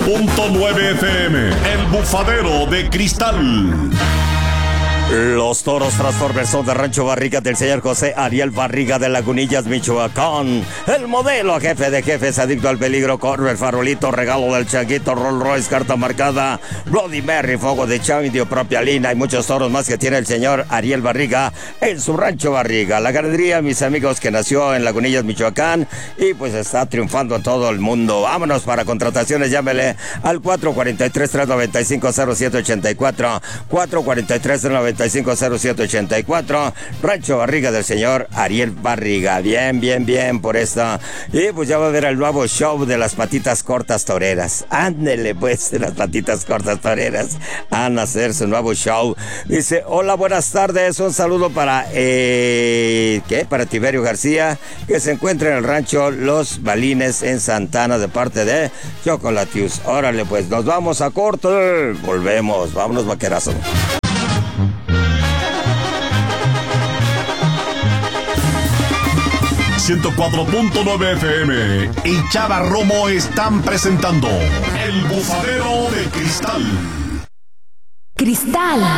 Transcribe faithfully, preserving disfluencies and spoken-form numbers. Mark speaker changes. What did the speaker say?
Speaker 1: punto nueve F M, El Bufadero de Cristal.
Speaker 2: Los toros Transformers son de Rancho Barriga del señor José Ariel Barriga de Lagunillas, Michoacán. El modelo jefe de jefes, adicto al peligro, corre el farolito, regalo del Changuito, Rolls Royce, carta marcada, Bloody Mary, fuego de chandio, propia lina y muchos toros más que tiene el señor Ariel Barriga en su Rancho Barriga. La ganadería, mis amigos, que nació en Lagunillas, Michoacán y pues está triunfando en todo el mundo. Vámonos para contrataciones, llámele al cuatro cuatro tres, tres nueve cinco, cero siete ocho cuatro, cuatro cuatro tres, tres nueve cinco, cero siete ocho cuatro, Rancho Barriga del señor Ariel Barriga. Bien, bien, bien por esto. Y pues ya va a ver el nuevo show de las patitas cortas toreras. Ándele pues, de las patitas cortas toreras. Van a hacer su nuevo show. Dice, hola, buenas tardes. Un saludo para, eh, ¿qué? Para Tiberio García, que se encuentra en el rancho Los Balines en Santana, de parte de Chocolatius. Órale pues, nos vamos a corte. Volvemos, vámonos, vaquerazo.
Speaker 1: ciento cuatro punto nueve F M y Chava Romo están presentando El Bufadero de Cristal.
Speaker 3: Cristal.